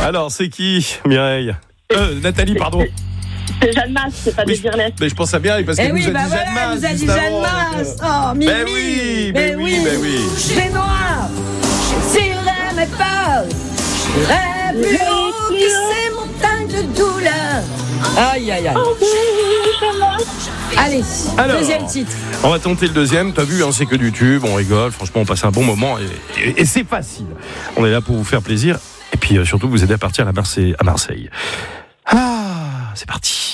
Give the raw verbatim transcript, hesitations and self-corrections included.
Alors, c'est qui, Mireille euh, Nathalie, pardon. C'est Jeanne Masse, c'est pas Oui, des Virlet. Mais je pense à bien parce Eh qu'elle oui, nous a bah dit voilà, Jeanne Masse. elle nous a dit juste Jeanne avant, Masse. donc, euh, Oh, Mimi. Ben oui, ben oui, ben oui. C'est noir. J'irai mes pas. J'irai plus haut que ces montagnes de douleur. Aïe, aïe, aïe. Allez, Alors, deuxième titre. On va tenter le deuxième. T'as vu, hein, c'est que du tube, on rigole. Franchement, on passe un bon moment et, et, et c'est facile. On est là pour vous faire plaisir et puis euh, surtout vous aider à partir à Marseille. À Marseille. Ah, c'est parti.